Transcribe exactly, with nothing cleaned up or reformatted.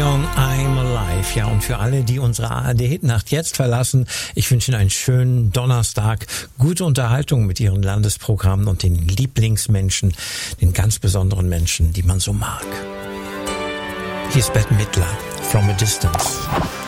Song I'm Alive. Ja, und für alle, die unsere A R D-Hitnacht jetzt verlassen, ich wünsche Ihnen einen schönen Donnerstag, gute Unterhaltung mit Ihren Landesprogrammen und den Lieblingsmenschen, den ganz besonderen Menschen, die man so mag. Hier ist Bette Midler, From a Distance.